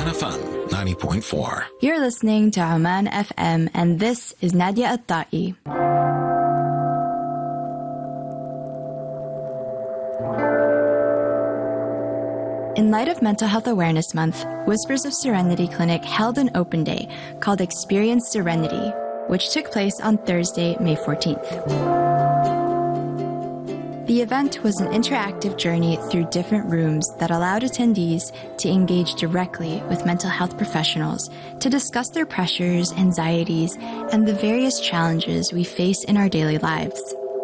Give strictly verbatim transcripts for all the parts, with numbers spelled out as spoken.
Oman F M ninety point four. You're listening to Oman F M, and this is Nadia At-Ta'i. In light of Mental Health Awareness Month, Whispers of Serenity Clinic held an open day called Experience Serenity, which took place on Thursday, May fourteenth. The event was an interactive journey through different rooms that allowed attendees to engage directly with mental health professionals to discuss their pressures, anxieties, and the various challenges we face in our daily lives.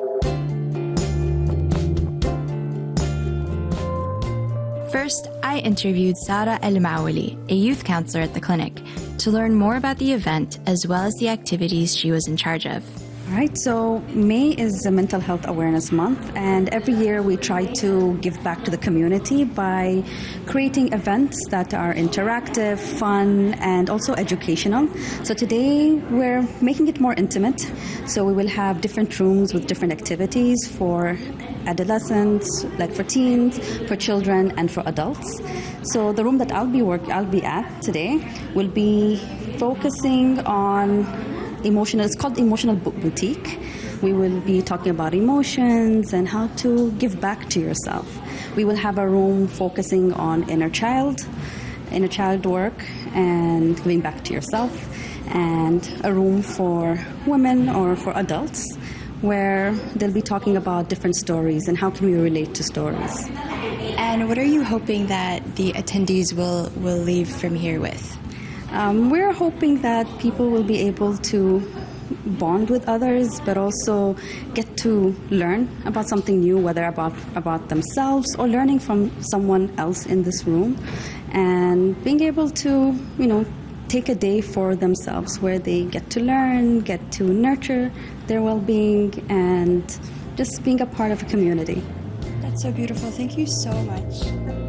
First, I interviewed Sara El-Maawali, a youth counselor at the clinic, to learn more about the event as well as the activities she was in charge of. All right, so May is a Mental Health Awareness Month, and every year we try to give back to the community by creating events that are interactive, fun, and also educational. So today we're making it more intimate. So we will have different rooms with different activities for adolescents, like for teens, for children, and for adults. So the room that I'll be work, I'll be at today will be focusing on emotional. It's called Emotional Book Boutique. We will be talking about emotions and how to give back to yourself. We will have a room focusing on inner child, inner child work, and giving back to yourself, and a room for women or for adults, where they'll be talking about different stories and how can we relate to stories. And what are you hoping that the attendees will, will leave from here with? Um, we're hoping that people will be able to bond with others, but also get to learn about something new, whether about, about themselves or learning from someone else in this room, and being able to, you know, take a day for themselves where they get to learn, get to nurture their well-being, and just being a part of a community. That's so beautiful. Thank you so much.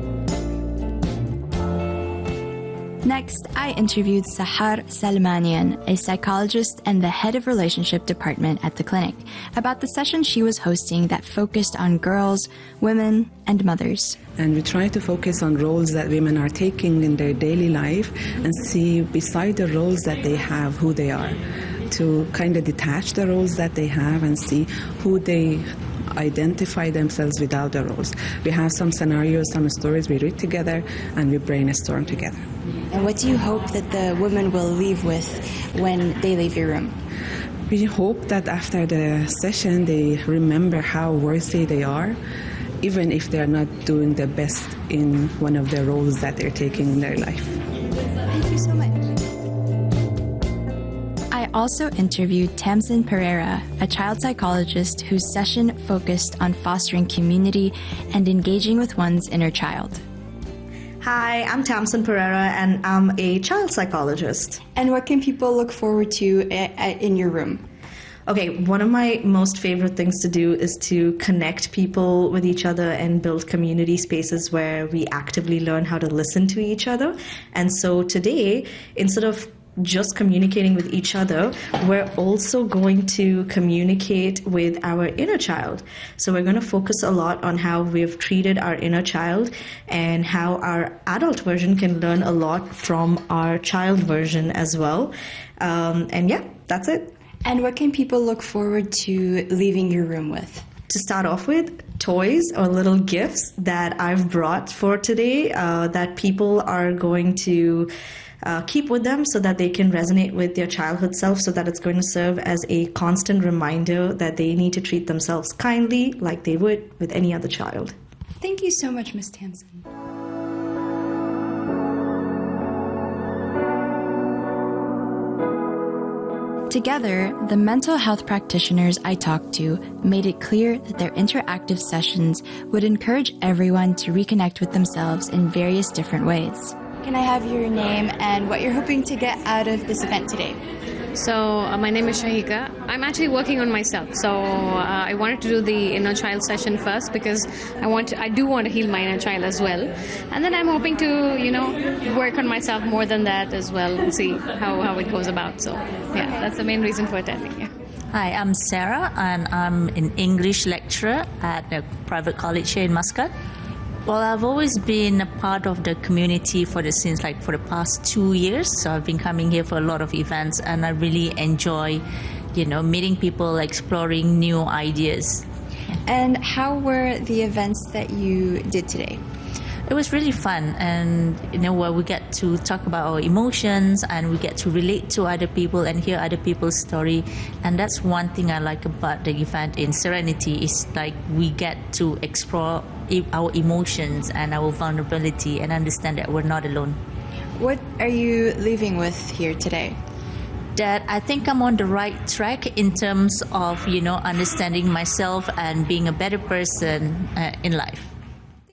Next, I interviewed Sahar Salmanian, a psychologist and the head of relationship department at the clinic, about the session she was hosting that focused on girls, women, and mothers. And we try to focus on roles that women are taking in their daily life and see beside the roles that they have, who they are, to kind of detach the roles that they have and see who they identify themselves without the roles. We have some scenarios, some stories we read together, and we brainstorm together. And what do you hope that the women will leave with when they leave your room? We hope that after the session they remember how worthy they are, even if they're not doing the best in one of the roles that they're taking in their life. Thank you so much. I also interviewed Tamsin Pereira, a child psychologist whose session focused on fostering community and engaging with one's inner child. Hi, I'm Tamsin Pereira, and I'm a child psychologist. And what can people look forward to in your room? Okay, one of my most favorite things to do is to connect people with each other and build community spaces where we actively learn how to listen to each other. And so today, instead of just communicating with each other, we're also going to communicate with our inner child. So we're going to focus a lot on how we've treated our inner child and how our adult version can learn a lot from our child version as well. Um, and yeah, that's it. And what can people look forward to leaving your room with? To start off with, toys or little gifts that I've brought for today uh, that people are going to Uh, keep with them so that they can resonate with their childhood self, so that it's going to serve as a constant reminder that they need to treat themselves kindly like they would with any other child. Thank you so much, Miz Tamsin. Together, the mental health practitioners I talked to made it clear that their interactive sessions would encourage everyone to reconnect with themselves in various different ways. Can I have your name and what you're hoping to get out of this event today? So uh, my name is Shahika. I'm actually working on myself. So uh, I wanted to do the inner child session first because I want to, I do want to heal my inner child as well. And then I'm hoping to, you know, work on myself more than that as well and see how, how it goes about. So yeah, that's the main reason for attending. Yeah. Hi, I'm Sarah and I'm an English lecturer at a private college here in Muscat. Well, I've always been a part of the community for the since like for the past two years. So I've been coming here for a lot of events, and I really enjoy, you know, meeting people, exploring new ideas. And how were the events that you did today? It was really fun, and you know, where we get to talk about our emotions, and we get to relate to other people and hear other people's story. And that's one thing I like about the event in Serenity, is like we get to explore our emotions and our vulnerability and understand that we're not alone. What are you leaving with here today? That I think I'm on the right track in terms of, you know, understanding myself and being a better person uh, in life.